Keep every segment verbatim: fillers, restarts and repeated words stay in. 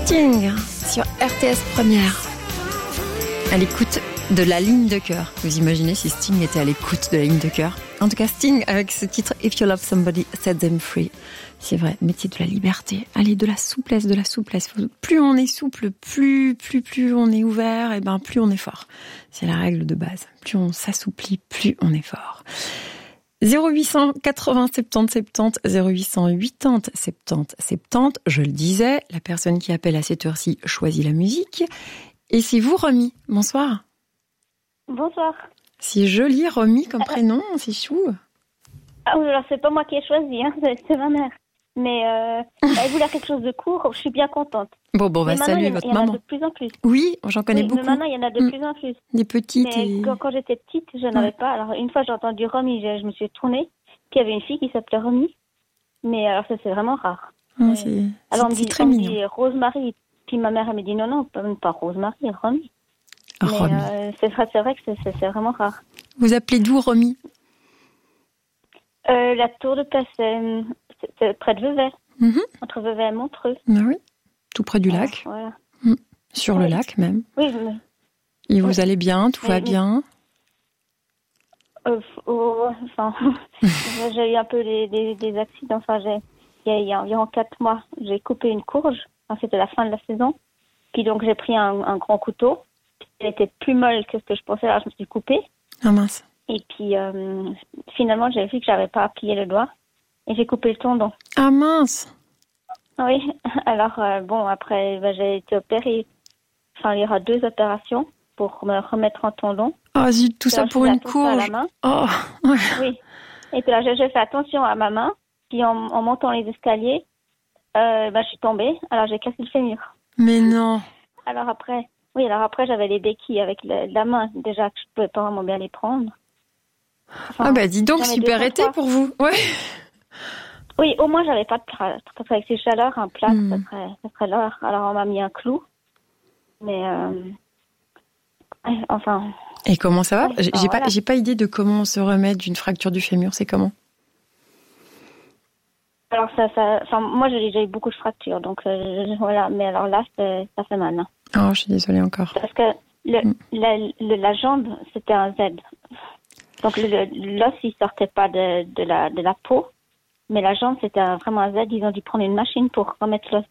Sting sur R T S Première. À l'écoute de la ligne de cœur. Vous imaginez si Sting était à l'écoute de la ligne de cœur? En tout cas, Sting avec ce titre If You Love Somebody, Set Them Free. C'est vrai, métier de la liberté. Allez, de la souplesse, de la souplesse. Plus on est souple, plus, plus, plus on est ouvert, et ben plus on est fort. C'est la règle de base. Plus on s'assouplit, plus on est fort. zéro huit cent quatre-vingts soixante-dix soixante-dix, zéro huit cent quatre-vingts soixante-dix soixante-dix. Je le disais, la personne qui appelle à cette heure-ci choisit la musique. Et c'est vous, Romy. Bonsoir. Bonsoir. C'est joli, Romy, comme prénom, c'est chou. Ah oui, alors c'est pas moi qui ai choisi, hein, c'est, c'est ma mère. Mais euh, elle voulait quelque chose de court, je suis bien contente. Bon, bon, on va saluer votre maman. Il y en a de plus en plus. Oui, j'en connais oui, beaucoup. Mais maintenant, il y en a de mmh. plus en plus. Des petites. Mais et... quand, quand j'étais petite, je n'avais ouais. pas. Alors, une fois, j'ai entendu Romy, je, je me suis tournée. Puis il y avait une fille qui s'appelait Romy. Mais alors, ça, c'est vraiment rare. Ah, c'est, euh, alors, c'est, on me dit, très on mignon. me dit Rosemary. Puis ma mère, elle me dit non, non, pas, pas Rosemary, Romy. Mais Romy. Euh, c'est, c'est vrai que c'est, c'est, c'est vraiment rare. Vous appelez d'où, Romy? euh, La Tour de Passe, c'est, c'est près de Vevey. Mmh. Entre Vevey et Montreux. Ah oui, tout près du voilà, lac. Voilà. Mmh. Sur oui. le lac même. Oui. Mais... Et vous oui. allez bien, tout mais, va mais... bien euh, oh, enfin, j'ai eu un peu des, des, des accidents. Enfin, j'ai, il, y a, il y a environ quatre mois, j'ai coupé une courge. Enfin, c'était la fin de la saison. Puis donc, j'ai pris un, un grand couteau. Elle était plus molle que ce que je pensais. Alors, je me suis coupée. Ah mince. Et puis, euh, finalement, j'ai vu que j'avais pas plié le doigt. Et j'ai coupé le tendon. Ah mince. Oui, alors euh, bon, après bah, j'ai été opérée. Enfin, il y aura deux opérations pour me remettre en tendon. Ah oh, zut, tout ça pour une courge. À la main. Oh. Oui. Et puis là, j'ai, j'ai fait attention à ma main. Puis en, en montant les escaliers, euh, bah, je suis tombée. Alors j'ai cassé le fémur. Mais non. Alors après, oui, alors après j'avais les béquilles avec la, la main déjà que je pouvais pas vraiment bien les prendre. Enfin, ah bah dis donc, super été pour vous. Ouais. Oui, au moins, j'avais pas de plâtre. Avec ces chaleurs, un plâtre, mmh. ça serait, ça serait l'heure. Alors, on m'a mis un clou. Mais, euh, enfin... Et comment ça va? ouais, J'ai, ben, j'ai, voilà. pas, j'ai pas idée de comment on se remet d'une fracture du fémur. C'est comment? Alors, ça, ça, enfin, moi, j'ai déjà eu beaucoup de fractures. Donc, euh, voilà. Mais alors là, c'est, ça fait mal. Hein. Oh, je suis désolée encore. Parce que le, mmh. la, le, la jambe, c'était un Z. Donc, le, l'os, il sortait pas de, de, la, de la peau. Mais la jambe, c'était un, vraiment un Z. Ils ont dû prendre une machine pour remettre l'os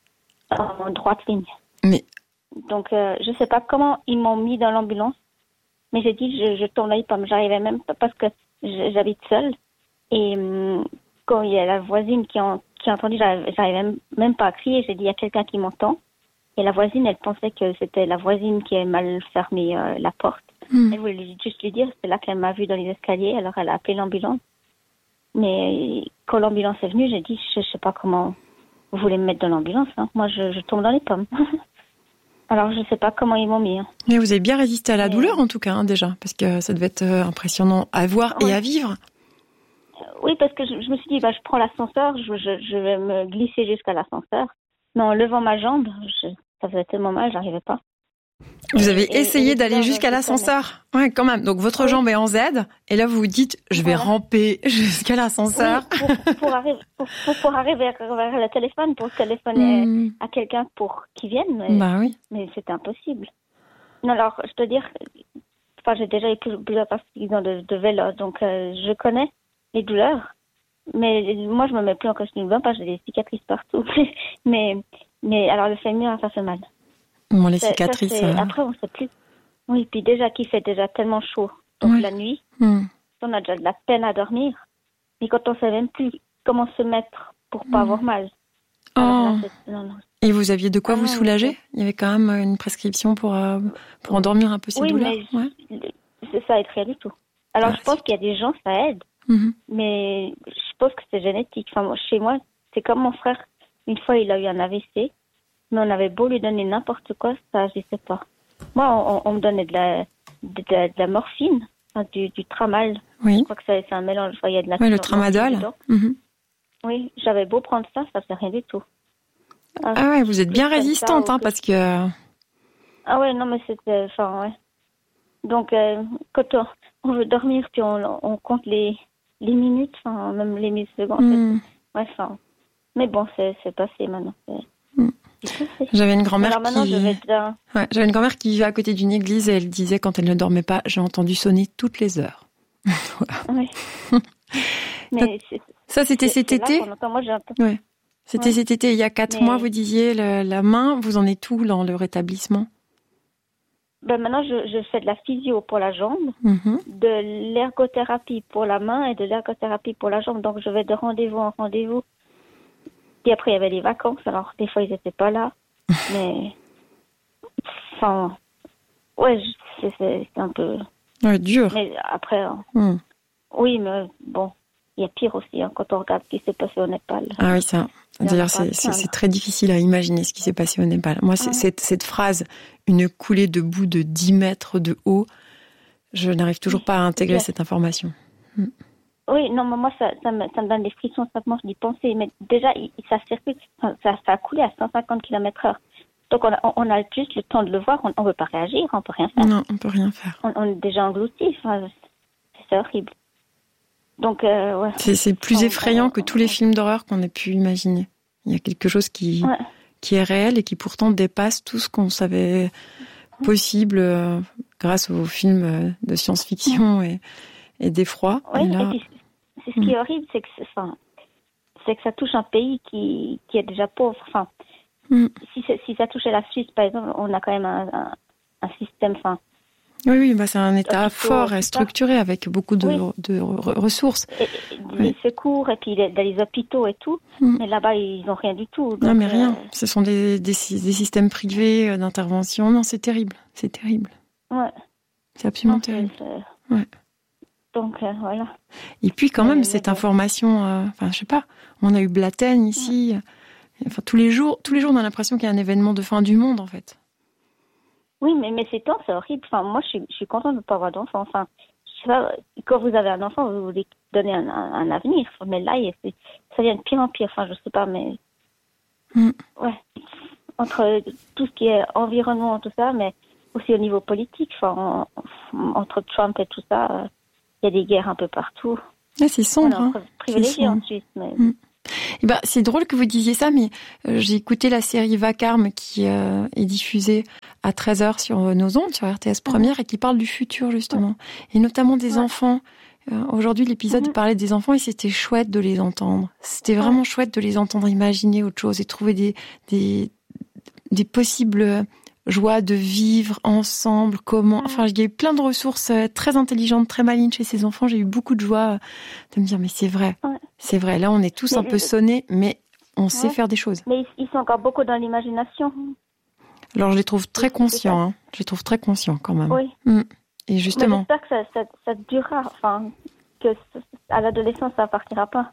en droite ligne. Mais... Donc, euh, je sais pas comment ils m'ont mis dans l'ambulance. Mais j'ai dit, je, je tourne l'œil pas. J'arrivais même pas parce que j'habite seule. Et hum, quand il y a la voisine qui a, qui a entendu, j'arrivais, j'arrivais même, même pas à crier. J'ai dit, il y a quelqu'un qui m'entend. Et la voisine, elle pensait que c'était la voisine qui avait mal fermé euh, la porte. Mmh. Elle voulait juste lui dire, c'est là qu'elle m'a vue dans les escaliers. Alors, elle a appelé l'ambulance. Mais quand l'ambulance est venue, j'ai dit, je ne sais pas comment vous voulez me mettre dans l'ambulance. Hein. Moi, je, je tombe dans les pommes. Alors, je ne sais pas comment ils m'ont mis. Hein. Mais vous avez bien résisté à la Mais... douleur, en tout cas, hein, déjà. Parce que ça devait être impressionnant à voir ouais. et à vivre. Oui, parce que je, je me suis dit, bah, je prends l'ascenseur, je, je, je vais me glisser jusqu'à l'ascenseur. Mais en levant ma jambe, je, ça faisait tellement mal, je n'arrivais pas. Vous avez et, essayé et d'aller jusqu'à l'ascenseur? Ouais, quand même. Donc, votre oui. jambe est en Z, et là, vous vous dites, je vais voilà. ramper jusqu'à l'ascenseur. Oui, pour, pour, arriver, pour, pour, pour arriver vers, vers le téléphone, pour téléphoner mmh. à quelqu'un pour qu'il vienne. Mais, bah oui. Mais c'était impossible. Non, alors, je peux dire, enfin, j'ai déjà eu plusieurs accidents de, de vélo, donc euh, je connais les douleurs. Mais moi, je me mets plus en costume de bain parce que j'ai des cicatrices partout. mais, mais alors, le fémur, ça fait mal. Bon, les cicatrices. Ça, euh... Après, on ne sait plus. Oui, puis déjà qu'il fait déjà tellement chaud. Donc oui. la nuit, mmh. on a déjà de la peine à dormir. Mais quand on ne sait même plus comment se mettre pour ne pas mmh. avoir mal. Oh. Là, non, non. Et vous aviez de quoi ah, vous soulager? Oui. Il y avait quand même une prescription pour, euh, pour endormir un peu ces oui, douleurs? Mais ouais. Ça aide rien du tout. Alors, ah, je pense qu'il y a des gens, ça aide. Mmh. Mais je pense que c'est génétique. Enfin, moi, chez moi, c'est comme mon frère. Une fois, il a eu un A V C. Mais on avait beau lui donner n'importe quoi, ça, je sais pas. Moi, on, on me donnait de la, de, de, de la morphine, enfin, du, du tramal. Oui. Je crois que c'est, c'est un mélange. Il y a de la oui, le tramadol. Mm-hmm. Oui, j'avais beau prendre ça, ça fait rien du tout. Alors, ah ouais, vous êtes bien résistante, hein, que... parce que... Ah ouais, non, mais c'était... Enfin, ouais. Donc, euh, quand on, on veut dormir, puis on, on compte les, les minutes, enfin, même les millisecondes. Mm. Ouais, enfin... Mais bon, c'est, c'est passé maintenant. C'est... Mm. J'avais une grand-mère Alors maintenant, qui... je vais bien. Ouais, j'avais une grand-mère qui vivait à côté d'une église et elle disait quand elle ne dormait pas, j'ai entendu sonner toutes les heures. Voilà. Oui. Mais c'est, Ça, c'était c'est, cet c'est été. là qu'on entend. Moi, j'ai un peu... Ouais. C'était Ouais. cet été, il y a quatre Mais- mois, vous disiez, le- la main, vous en êtes où dans le rétablissement? Ben maintenant, je, je fais de la physio pour la jambe, Mhm. de l'ergothérapie pour la main et de l'ergothérapie pour la jambe. Donc, je vais de rendez-vous en rendez-vous. Puis après, il y avait les vacances. Alors, des fois, ils n'étaient pas là. Mais, enfin, ouais, je- c'est, c'est, c'est un peu... Ouais, dur. Mais après, euh, Hmm. oui, mais bon, il y a pire aussi hein, quand on regarde ce qui s'est passé au Népal. Ah oui, ça. Il y en a D'ailleurs, pas c'est, à c'est, plaindre. c'est très difficile à imaginer ce qui s'est passé au Népal. Moi, c'est, Ouais. cette, cette phrase, une coulée de boue de dix mètres de haut, je n'arrive toujours pas à intégrer clair. cette information. Oui, non, mais moi, ça, ça, me, ça me donne des frissons simplement d'y penser. Mais déjà, il, ça circule, ça, ça a coulé à cent cinquante kilomètres heure. Donc, on a, on a juste le temps de le voir. On ne peut pas réagir, on ne peut rien faire. Non, on peut rien faire. On, on est déjà englouti. Enfin, c'est horrible. Donc, euh, ouais. C'est, c'est plus On- effrayant on- que tous les films d'horreur qu'on ait pu imaginer. Il y a quelque chose qui, Ouais. qui est réel et qui pourtant dépasse tout ce qu'on savait possible euh, grâce aux films euh, de science-fiction et, et d'effroi. Oui, Et là, et puis, c'est ce qui est horrible, c'est que, c'est, enfin, c'est que ça touche un pays qui, qui est déjà pauvre. Enfin, Mm. si, c'est- si ça touchait la Suisse, par exemple, on a quand même un, un, un système, enfin, oui, oui, bah c'est un État Hôpitaux, fort et tout ça. structuré avec beaucoup de, Oui. de re- ressources. et- et les secours et puis les, dans les hôpitaux et tout. Mm. Mais là-bas, ils n'ont rien du tout. Non, Donc, mais rien. euh, Ce sont des, des, sy- des systèmes privés euh, d'intervention. Non, c'est terrible. C'est terrible. ouais. C'est absolument Non, c'est- terrible. c'est- Ouais. Donc, euh, voilà. Et puis quand Mais- même, mais cette bon. information, euh, enfin, je sais pas, on a eu Blatten ici. Enfin, tous les jours, tous les jours, on a l'impression qu'il y a un événement de fin du monde, en fait. Oui, mais, mais ces temps, c'est horrible. Enfin, moi, je suis, je suis contente de ne pas avoir d'enfant. Enfin, je sais pas, quand vous avez un enfant, vous voulez donner un, un, un avenir. Mais là, il est- ça vient de pire en pire. Enfin, je sais pas, mais... Mm. Ouais. Entre tout ce qui est environnement, tout ça, mais aussi au niveau politique. Enfin, en- entre Trump et tout ça, euh, il y a des guerres un peu partout. Ah, c'est On est sombre, hein. encore privilégié C'est en sombre. Suisse, mais... Mm. Eh ben, c'est drôle que vous disiez ça, mais euh, j'ai écouté la série Vacarme qui euh, est diffusée à treize heures sur euh, nos ondes, sur R T S Première, et qui parle du futur, justement. Et notamment des Ouais. enfants. Euh, aujourd'hui, l'épisode Mhm. parlait des enfants et c'était chouette de les entendre. C'était vraiment chouette de les entendre imaginer autre chose et trouver des, des, des possibles joies de vivre ensemble, comment... Enfin, il y a eu plein de ressources euh, très intelligentes, très malines chez ces enfants. J'ai eu beaucoup de joie euh, de me dire, mais c'est vrai. Ouais. C'est vrai, là on est tous Mais un peu le- sonnés, mais on sait Ouais. faire des choses. Mais ils, ils sont encore beaucoup dans l'imagination. Alors je les trouve très Oui, c'est conscients, ça. hein. Je les trouve très conscients quand même. Oui. Mm. Et Mais justement, j'espère que ça, ça, ça durera. Enfin, que c- à l'adolescence, ça partira pas.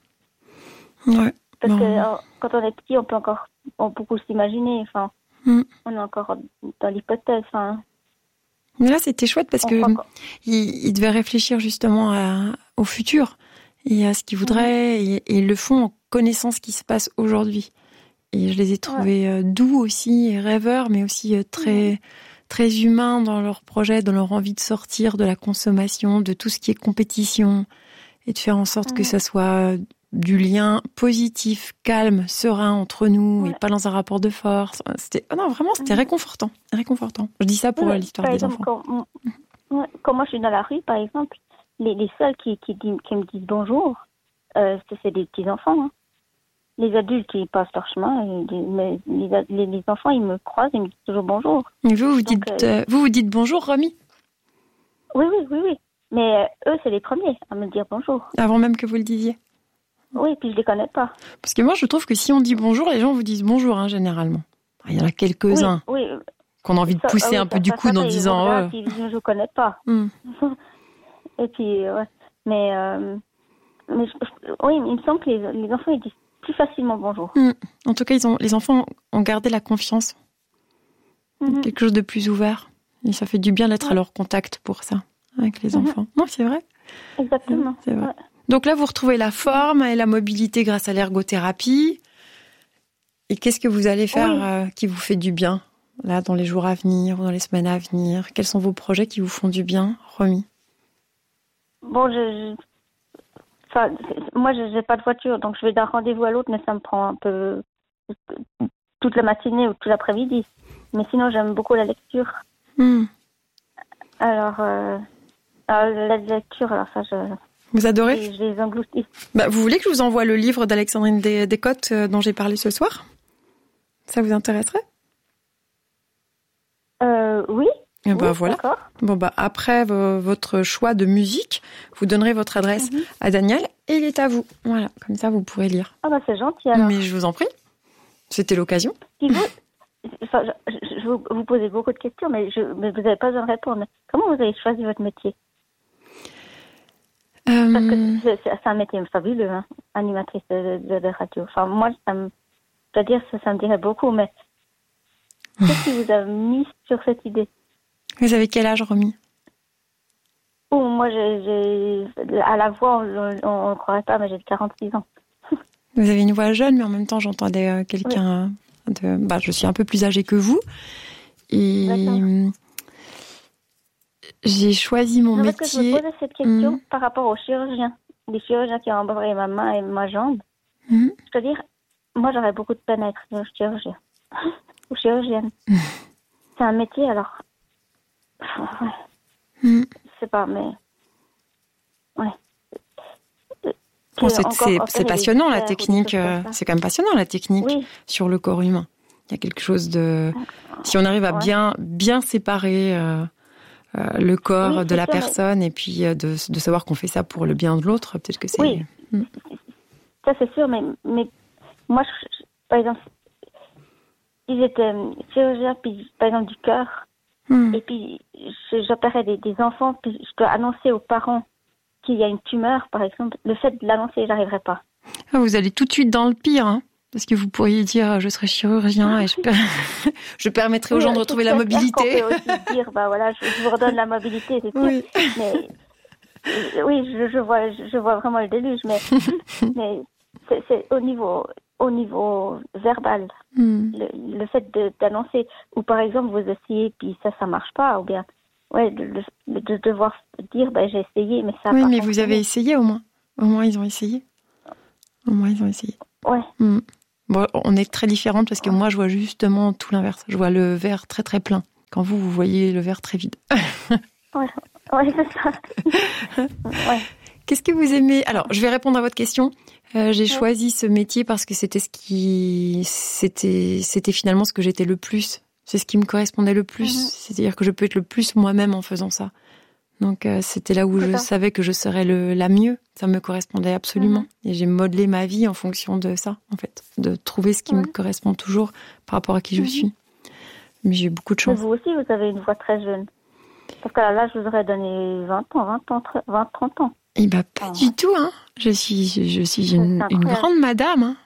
ouais. Parce Bon. que euh, quand on est petit, on peut encore on peut beaucoup s'imaginer. Enfin, Mm. on est encore dans l'hypothèse. Enfin, Mais là c'était chouette parce on que croit encore- ils, ils devaient réfléchir justement à- au futur et à ce qu'ils voudraient et, et ils le font en connaissant ce qui se passe aujourd'hui. Et je les ai trouvés euh, doux aussi et rêveurs, mais aussi euh, très très humains dans leur projet, dans leur envie de sortir de la consommation, de tout ce qui est compétition et de faire en sorte que Mhm. ça soit du lien positif, calme, serein entre nous et Ouais. pas dans un rapport de force. C'était oh non vraiment c'était Mhm. réconfortant, réconfortant. Je dis ça pour Ouais, euh, l'histoire par des exemple, enfants. Quand, ouais, quand moi je suis dans la rue, par exemple, les, les seuls qui, qui, disent- qui me disent bonjour, euh, c'est, c'est des petits enfants. Hein. Les adultes, ils passent leur chemin, et les, mais les, ad- les, les enfants, ils me croisent, ils me disent toujours bonjour. Et vous vous Donc, dites euh, euh, vous vous dites bonjour Romy Oui, oui, oui, oui. Mais euh, eux, c'est les premiers à me dire bonjour. avant même que vous le disiez. Oui, puis je les connais pas. Parce que moi, je trouve que si on dit bonjour, les gens vous disent bonjour, hein, généralement. Il y en a quelques-uns Oui, oui. qu'on a envie de Ça- pousser ah oui, un peu ça- du ça- coude ça, en ils disant regardent, ouais. puis ils disent, je ne connais pas. Hmm. Et puis, ouais. Mais, euh, mais je- je- oui, il me semble que les, les enfants, ils disent plus facilement bonjour. Hmm. En tout cas, ils ont, les enfants ont gardé la confiance, Mhm. quelque chose de plus ouvert. Et ça fait du bien d'être à Ouais. leur contact pour ça, avec les Mhm. enfants. Non, c'est vrai. Exactement. C'est vrai. Ouais. Donc là, vous retrouvez la forme et la mobilité grâce à l'ergothérapie. Et qu'est-ce que vous allez faire Oui. euh, qui vous fait du bien, là, dans les jours à venir ou dans les semaines à venir? Quels sont vos projets qui vous font du bien, Romy? Bon, je, je- enfin, c'est- moi, je n'ai pas de voiture, donc je vais d'un rendez-vous à l'autre, mais ça me prend un peu toute la matinée ou tout l'après-midi. Mais sinon, j'aime beaucoup la lecture. Mm. Alors, euh, alors, la lecture, alors ça, je... Vous adorez? Je, je les engloutis. Bah, vous voulez que je vous envoie le livre d'Alexandrine Des- Descottes euh, dont j'ai parlé ce soir? Ça vous intéresserait? Euh, oui. Et bah oui, voilà. D'accord. Bon bah après v- votre choix de musique, vous donnerez votre adresse Mm-hmm. à Daniel et il est à vous. Voilà, comme ça vous pourrez lire. Ah bah c'est gentil alors. Mais je vous en prie. C'était l'occasion. Si vous, enfin, je, je, je vous, vous posez beaucoup de questions, mais, je, mais vous n'avez pas besoin de répondre. Comment vous avez choisi votre métier? Euh... Parce que c'est, c'est un métier fabuleux, hein, animatrice de, de, de radio. Enfin, moi, ça me, je dois dire, ça, ça me dirait beaucoup, mais qu'est-ce qui vous a mis sur cette idée? Vous avez quel âge, Romy? Oh, moi, j'ai, j'ai, à la voix, on ne le croirait pas, mais j'ai quarante-six ans. Vous avez une voix jeune, mais en même temps, j'entendais euh, quelqu'un oui. de... Bah, je suis un peu plus âgée que vous. Et D'accord. J'ai choisi mon non, métier... Parce que je me posais cette question mmh. par rapport aux chirurgiens. Les chirurgiens qui ont embrayé ma main et ma jambe. Mmh. Je veux dire, moi, j'aurais beaucoup de peine à être chirurgien. Ou chirurgienne. Mmh. C'est un métier, alors... Ouais. Mmh. Je sais pas, mais... Ouais. Bon, c'est, c'est, c'est passionnant, la technique. Euh, c'est quand même passionnant, la technique oui. sur le corps humain. Il y a quelque chose de... Si on arrive à ouais. bien, bien séparer euh, euh, le corps oui, de la sûr, personne mais... et puis euh, de, de savoir qu'on fait ça pour le bien de l'autre, peut-être que c'est... Oui, mmh. ça c'est sûr, mais, mais moi, je, par exemple, ils étaient chirurgiens, puis par exemple du cœur, mmh. et puis j'opérais des, des enfants, puis je dois annoncer aux parents qu'il y a une tumeur, par exemple, le fait de l'annoncer, j'arriverai pas. Ah, vous allez tout de suite dans le pire, hein, parce que vous pourriez dire je serai chirurgien et je, per... je permettrai aux oui, gens de retrouver la mobilité. On peut aussi dire bah voilà, je, je vous redonne la mobilité, c'est oui. sûr. Mais oui, je, je vois, je vois vraiment le déluge, mais mais c'est, c'est au niveau au niveau verbal, mm. le, le fait de, d'annoncer, ou par exemple vous essayez puis ça ça marche pas, ou bien ouais, de, de, de devoir dire, ben, j'ai essayé, mais ça a oui, pas mais fonctionné. Vous avez essayé au moins. Au moins, ils ont essayé. Au moins, ils ont essayé. Ouais. Mmh. Bon, on est très différentes parce que ouais. moi, je vois justement tout l'inverse. Je vois le verre très, très plein. Quand vous, vous voyez le verre très vide. ouais. ouais, c'est ça. ouais. Qu'est-ce que vous aimez? Alors, je vais répondre à votre question. Euh, j'ai ouais. choisi ce métier parce que c'était ce qui... C'était, c'était finalement ce que j'étais le plus. C'est ce qui me correspondait le plus. Mm-hmm. C'est-à-dire que je peux être le plus moi-même en faisant ça. Donc, euh, c'était là où c'est je ça. savais que je serais le, la mieux. Ça me correspondait absolument. Mm-hmm. Et j'ai modelé ma vie en fonction de ça, en fait. De trouver ce qui mm-hmm. me correspond toujours par rapport à qui je mm-hmm. suis. Mais j'ai eu beaucoup de chance. Mais vous aussi, vous avez une voix très jeune. Parce que là, je vous aurais donné vingt ans, vingt ans, vingt, trente ans. Eh bien, pas ah, du ouais. tout, hein. Je suis, je, je suis une, une grande madame, hein.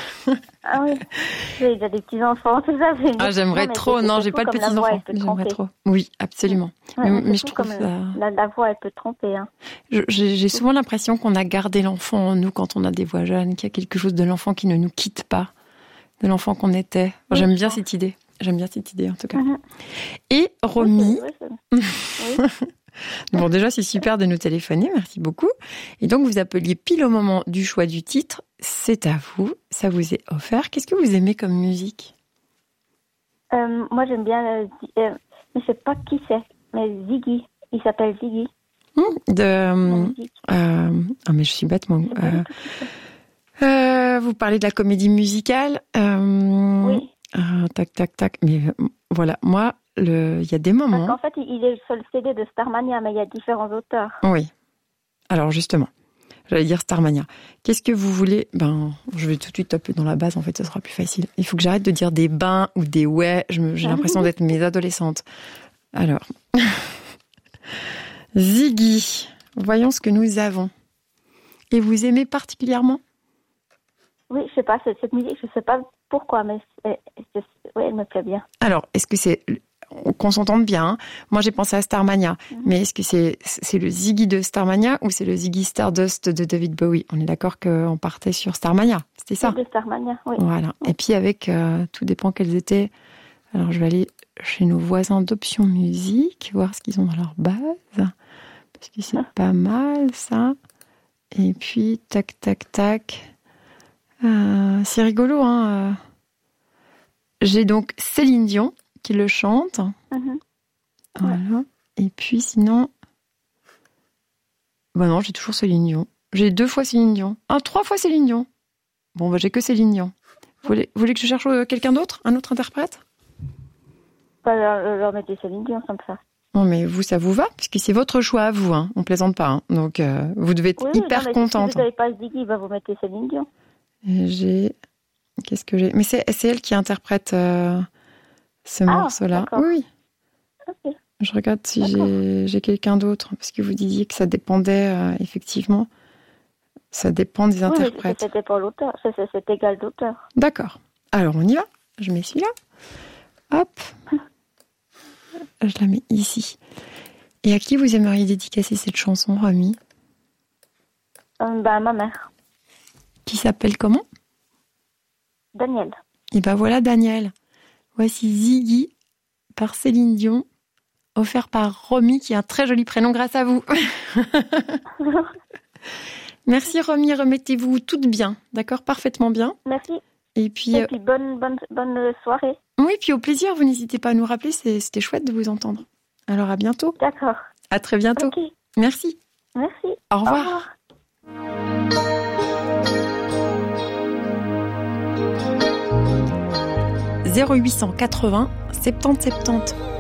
Ah oui, j'ai déjà des petits-enfants, tout ça. Ah, j'aimerais non, trop. Non, j'ai pas de petits-enfants. J'aimerais trop. Oui, absolument. Ouais, mais, mais je trouve ça... La, la voix, elle peut tromper, hein. Je, j'ai, j'ai souvent l'impression qu'on a gardé l'enfant en nous quand on a des voix jeunes, qu'il y a quelque chose de l'enfant qui ne nous quitte pas, de l'enfant qu'on était. Oui, J'aime bien cette idée. J'aime bien cette idée, en tout cas. Mm-hmm. Et Romy... Oui, c'est, oui, c'est... oui. Bon, déjà, c'est super de nous téléphoner. Merci beaucoup. Et donc, vous appeliez pile au moment du choix du titre. C'est à vous. Ça vous est offert. Qu'est-ce que vous aimez comme musique? euh, Moi, j'aime bien... Euh, euh, je ne sais pas qui c'est, mais Ziggy. Il s'appelle Ziggy. Mmh, de... Euh, euh, ah, mais je suis bête, moi. Euh, euh, vous parlez de la comédie musicale. Euh, oui. Euh, tac, tac, tac. Mais voilà, moi... Le... Il y a des moments... Parce qu'en fait, il est sur le C D de Starmania, mais il y a différents auteurs. Oui. Alors, justement, j'allais dire Starmania. Qu'est-ce que vous voulez? Ben, je vais tout de suite taper dans la base, en fait, ce sera plus facile. Il faut que j'arrête de dire des bains ou des ouais. Je me... J'ai l'impression d'être mes adolescentes. Alors, Ziggy, voyons ce que nous avons. Et vous aimez particulièrement? Oui, je sais pas, cette musique, je sais pas pourquoi, mais c'est, c'est, oui, elle me plaît bien. Alors, est-ce que c'est... Qu'on s'entende bien. Hein. Moi, j'ai pensé à Starmania. Mm-hmm. Mais est-ce que c'est, c'est le Ziggy de Starmania ou c'est le Ziggy Stardust de David Bowie? On est d'accord qu'on partait sur Starmania. C'était ça? C'est de Starmania, oui. Voilà. Oui. Et puis avec, euh, tout dépend quels étaient. Alors, je vais aller chez nos voisins d'Option Musique, voir ce qu'ils ont dans leur base. Parce que c'est ah. pas mal, ça. Et puis, tac, tac, tac. Euh, c'est rigolo, hein. J'ai donc Céline Dion qui le chante. Mhm. Voilà. Ouais. Et puis sinon... Bah non, j'ai toujours Céline Dion. J'ai deux fois Céline Dion. Ah, trois fois Céline Dion. Bon, bah j'ai que Céline Dion. Vous voulez, vous voulez que je cherche quelqu'un d'autre? Un autre interprète? Pas leur, leur mettez Céline Dion comme ça. Non, mais vous, ça vous va? Puisque c'est votre choix à vous, hein. On plaisante pas. Hein. Donc, euh, vous devez être oui, hyper non, mais contente. Si vous n'avez pas Ziggy, bah vous mettez Céline Dion. Et j'ai... Qu'est-ce que j'ai? Mais c'est, c'est elle qui interprète euh, ce ah, morceau-là. D'accord. Oui, oui. Ok. Je regarde si j'ai, j'ai quelqu'un d'autre. Parce que vous disiez que ça dépendait, euh, effectivement. Ça dépend des interprètes. Oui, c'était pour l'auteur. C'est, c'est, c'est égal d'auteur. D'accord. Alors, on y va. Je mets celui-là. Hop. Je la mets ici. Et à qui vous aimeriez dédicacer cette chanson, Romy? euh, bah, ma mère. Qui s'appelle comment? Daniel. Et ben voilà, Daniel. Voici Ziggy par Céline Dion, offert par Romy, qui a un très joli prénom grâce à vous. Merci Romy, remettez-vous toutes bien, d'accord? Parfaitement bien. Merci. Et puis, Et puis bonne, bonne, bonne soirée. Oui, puis au plaisir, vous n'hésitez pas à nous rappeler, c'est, c'était chouette de vous entendre. Alors à bientôt. D'accord. À très bientôt. Okay. Merci. Merci. Au revoir. Au revoir. zéro huit cent quatre-vingts soixante-dix soixante-dix